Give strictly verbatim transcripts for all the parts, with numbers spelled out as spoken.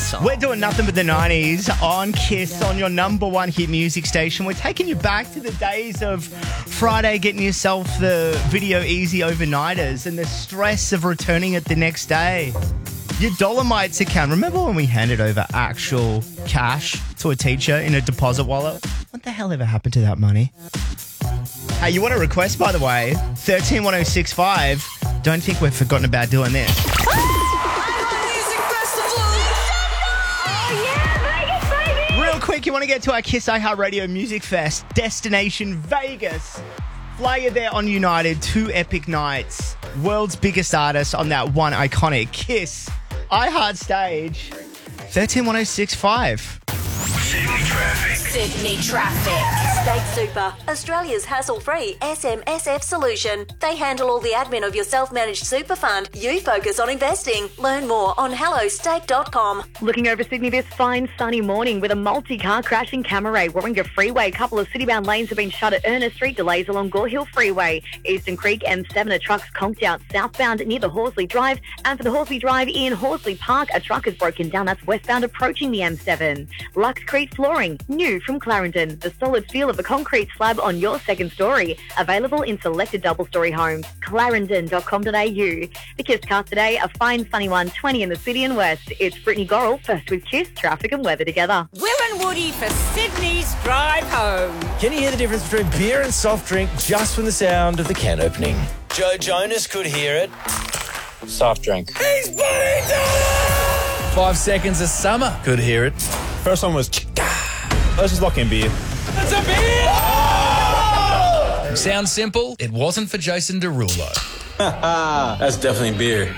song. We're doing nothing but the nineties on Kiss, on your number one hit music station. We're taking you back to the days of Friday, getting yourself the Video Easy overnighters and the stress of returning it the next day. Your Dolomites account. Remember when we handed over actual cash to a teacher in a deposit wallet? What the hell ever happened to that money? Hey, you want a request, by the way? one three one oh six five. Don't think we've forgotten about doing this. Real quick, you want to get to our Kiss iHeartRadio Music Fest, Destination Vegas. Fly you there on United, two epic nights. World's biggest artists on that one iconic Kiss iHeart stage. one three one oh six five. Sydney traffic. Sydney traffic. State Super, Australia's hassle-free S M S F solution. They handle all the admin of your self-managed super fund. You focus on investing. Learn more on hello state dot com. Looking over Sydney this fine sunny morning with a multi-car crash in Camaray, Warringah Freeway. A couple of city-bound lanes have been shut at Ernest Street. Delays along Gore Hill Freeway. Eastern Creek M seven, a truck's conked out southbound near the Horsley Drive. And for the Horsley Drive in Horsley Park, a truck has broken down. That's westbound approaching the M seven. Lux Creek Flooring, new from Clarendon. The solid feel of a concrete slab on your second story. Available in selected double-storey homes. clarendon dot com dot a u. The Kiss Cast today, a fine sunny one, twenty in the city and west. It's Brittany Gorrell, first with Kiss, traffic and weather together. Will and Woody for Sydney's drive home. Can you hear the difference between beer and soft drink just from the sound of the can opening? Joe Jonas could hear it. Soft drink. He's putting down! Five Seconds of Summer could hear it. First one was let's just lock in beer. That's a beer! Oh! Sounds simple. It wasn't for Jason Derulo. That's definitely beer.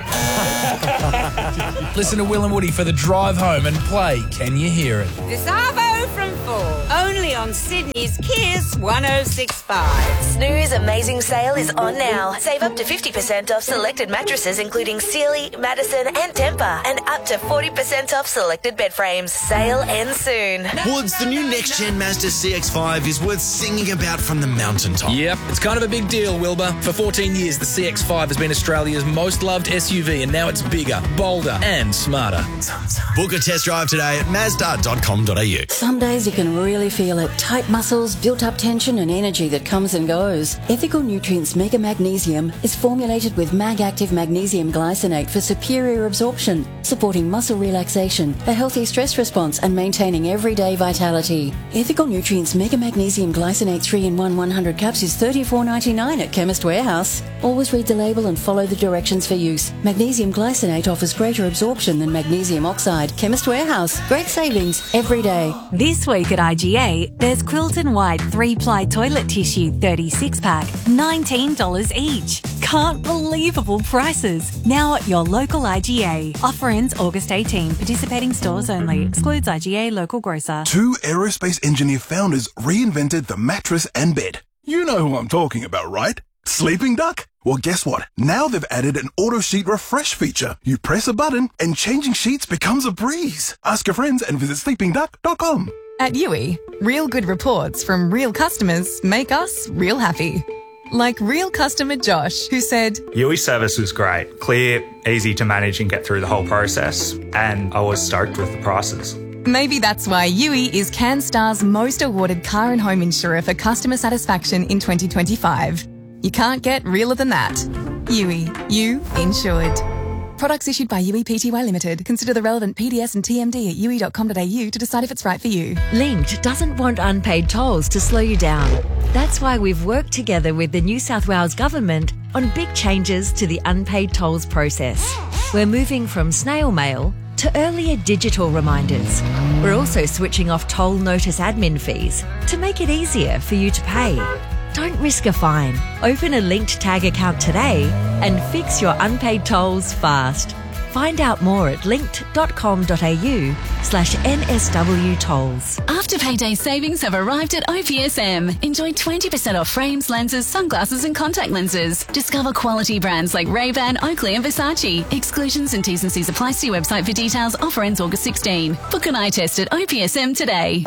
Listen to Will and Woody for the drive home and play Can You Hear It? This Arvo from four. Only on Sydney's Kiss one oh six point five. Snooze Amazing Sale is on now. Save up to fifty percent off selected mattresses including Sealy, Madison and Tempur, and up to forty percent off selected bed frames. Sale ends soon. Woods, the new next-gen Mazda C X five is worth singing about from the mountaintop. Yep, it's kind of a big deal, Wilbur. For fourteen years, the C X five has been Australia's most loved S U V, and now it's bigger, bolder and smarter. Book a test drive today at mazda dot com dot a u. Some days you can really feel it. Tight muscles, built-up tension and energy that comes and goes. Ethical Nutrients Mega Magnesium is formulated with Mag-Active Magnesium Glycinate for superior absorption, supporting muscle relaxation, a healthy stress response and maintaining everyday vitality. Ethical Nutrients Mega Magnesium Glycinate three in one one hundred caps is thirty-four ninety-nine at Chemist Warehouse. Always read the label and follow the directions for use. Magnesium Glycinate offers greater absorption than magnesium oxide. Chemist Warehouse. Great savings every day. This week at I G A, there's Quilton White three-ply toilet tissue thirty-six pack, nineteen dollars each. Can't believable prices. Now at your local I G A. Offer ends August eighteenth. Participating stores only. Excludes I G A local grocer. Two aerospace engineer founders reinvented the mattress and bed. You know who I'm talking about, right? Sleeping Duck? Well, guess what? Now they've added an auto sheet refresh feature. You press a button and changing sheets becomes a breeze. Ask your friends and visit sleeping duck dot com. At U I, real good reports from real customers make us real happy. Like real customer Josh, who said, U I service was great, clear, easy to manage and get through the whole process, and I was stoked with the prices. Maybe that's why U I is CanStar's most awarded car and home insurer for customer satisfaction in twenty twenty-five. You can't get realer than that. U I, you insured. Products issued by U I Pty Limited. Consider the relevant P D S and T M D at u i dot com dot a u to decide if it's right for you. Linked doesn't want unpaid tolls to slow you down. That's why we've worked together with the New South Wales Government on big changes to the unpaid tolls process. We're moving from snail mail to earlier digital reminders. We're also switching off toll notice admin fees to make it easier for you to pay. Don't risk a fine. Open a Linked Tag account today and fix your unpaid tolls fast. Find out more at linked dot com dot a u slash N S W tolls. After payday savings have arrived at O P S M. Enjoy twenty percent off frames, lenses, sunglasses and contact lenses. Discover quality brands like Ray-Ban, Oakley and Versace. Exclusions and T's and C's apply. See website for details. Offer ends August sixteenth. Book an eye test at O P S M today.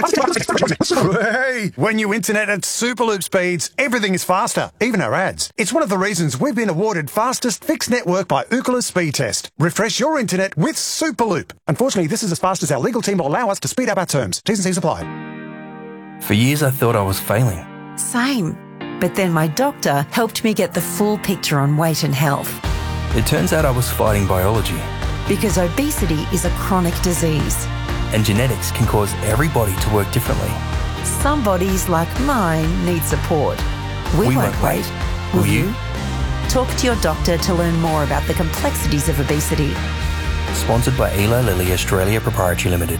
Hey, when you internet at Superloop speeds, everything is faster, even our ads. It's one of the reasons we've been awarded fastest fixed network by Ookla Speed Test. Refresh Refresh your internet with Superloop. Unfortunately, this is as fast as our legal team will allow us to speed up our terms. T's and C's apply. For years, I thought I was failing. Same. But then my doctor helped me get the full picture on weight and health. It turns out I was fighting biology. Because obesity is a chronic disease. And genetics can cause every body to work differently. Some bodies, like mine, need support. We, we won't, won't wait. wait. Will Will you? you? Talk to your doctor to learn more about the complexities of obesity. Sponsored by Eli Lilly Australia Proprietary Limited.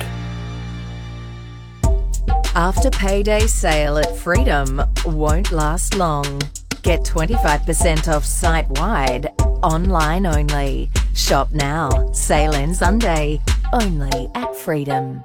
After payday sale at Freedom won't last long. Get twenty-five percent off site-wide, online only. Shop now. Sale ends Sunday. Only at Freedom.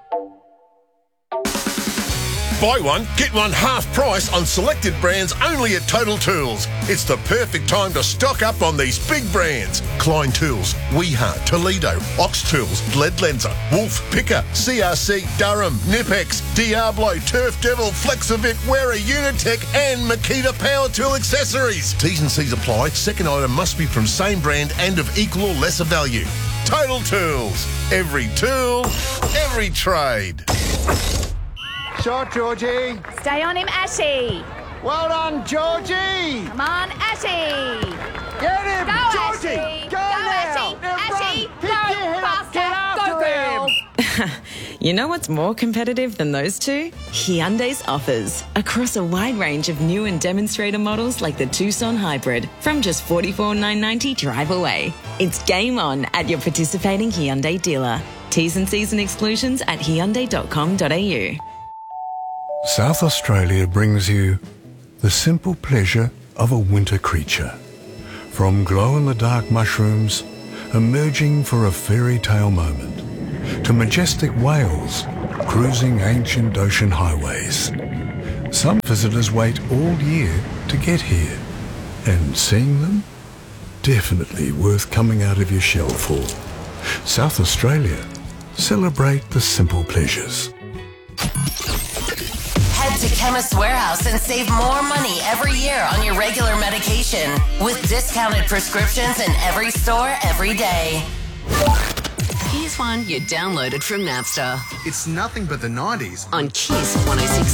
Buy one, get one half price on selected brands only at Total Tools. It's the perfect time to stock up on these big brands. Klein Tools, Weeha, Toledo, Ox Tools, Leadlenser, Wolf, Picker, C R C, Durham, Nipex, Diablo, Turf Devil, Flexivit, Wera, Unitech and Makita Power Tool Accessories. T's and C's apply. Second item must be from same brand and of equal or lesser value. Total Tools. Every tool, every trade. Shot, Georgie. Stay on him, Ashy. Well done, Georgie. Come on, Ashy. Get him, Go, Georgie. Ashy. Go, Go, now. Ashy. Now Ashy, run. go Pick your head up. Get faster. after Go, girl. him. You know what's more competitive than those two? Hyundai's offers. Across a wide range of new and demonstrator models like the Tucson Hybrid from just forty-four thousand nine hundred ninety dollars drive away. It's game on at your participating Hyundai dealer. T's and C's and exclusions at hyundai dot com dot a u. South Australia brings you the simple pleasure of a winter creature. From glow-in-the-dark mushrooms emerging for a fairy tale moment, to majestic whales cruising ancient ocean highways. Some visitors wait all year to get here, and seeing them, definitely worth coming out of your shell for. South Australia, celebrate the simple pleasures. Head to Chemist Warehouse and save more money every year on your regular medication with discounted prescriptions in every store every day. Here's one you downloaded from Napster. It's nothing but the nineties on Kiss one oh six.